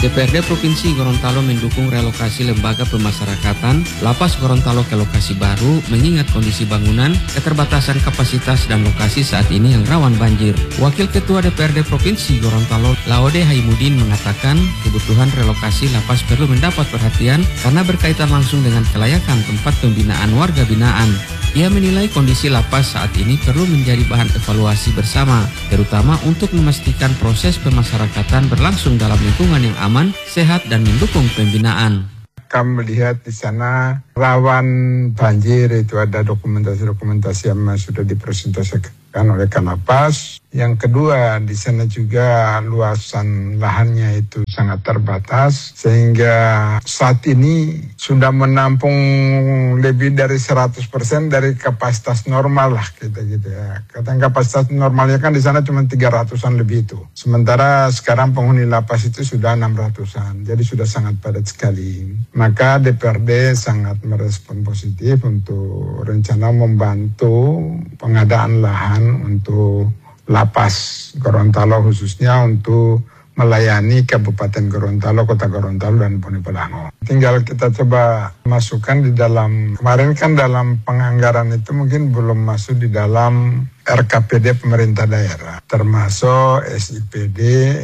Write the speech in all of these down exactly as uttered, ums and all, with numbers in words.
D P R D Provinsi Gorontalo mendukung relokasi lembaga pemasyarakatan Lapas Gorontalo ke lokasi baru mengingat kondisi bangunan, keterbatasan kapasitas dan lokasi saat ini yang rawan banjir. Wakil Ketua D P R D Provinsi Gorontalo Laode Haimudin mengatakan kebutuhan relokasi lapas perlu mendapat perhatian karena berkaitan langsung dengan kelayakan tempat pembinaan warga binaan. Ia menilai kondisi lapas saat ini perlu menjadi bahan evaluasi bersama, terutama untuk memastikan proses pemasyarakatan berlangsung dalam lingkungan yang aman, sehat, dan mendukung pembinaan. Kami melihat di sana rawan banjir, itu ada dokumentasi-dokumentasi yang sudah dipresentasikan oleh Kalapas. Yang kedua, di sana juga luasan lahannya itu sangat terbatas, sehingga saat ini sudah menampung lebih dari seratus persen dari kapasitas normal lah kita gitu ya. Kata kapasitas normalnya kan di sana cuma tiga ratusan lebih itu. Sementara sekarang penghuni lapas itu sudah enam ratusan, jadi sudah sangat padat sekali. Maka D P R D sangat merespon positif untuk rencana membantu pengadaan lahan untuk Lapas Gorontalo, khususnya untuk melayani Kabupaten Gorontalo, Kota Gorontalo, dan Bone Bolango. Tinggal kita coba masukkan di dalam, kemarin kan dalam penganggaran itu mungkin belum masuk di dalam R K P D pemerintah daerah, termasuk S I P D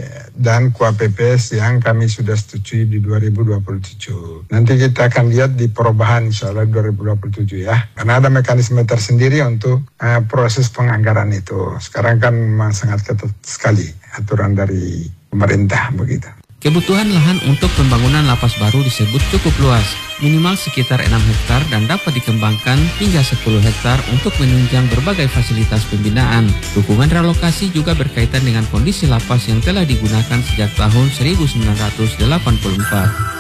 dan K U A P P S yang kami sudah setujui di dua ribu dua puluh tujuh. Nanti kita akan lihat di perubahan insya Allah dua ribu dua puluh tujuh ya, karena ada mekanisme tersendiri untuk uh, proses penganggaran itu. Sekarang kan memang sangat ketat sekali aturan dari pemerintah begitu. Kebutuhan lahan untuk pembangunan lapas baru disebut cukup luas, minimal sekitar enam hektar dan dapat dikembangkan hingga sepuluh hektar untuk menunjang berbagai fasilitas pembinaan. Dukungan relokasi juga berkaitan dengan kondisi lapas yang telah digunakan sejak tahun seribu sembilan ratus delapan puluh empat.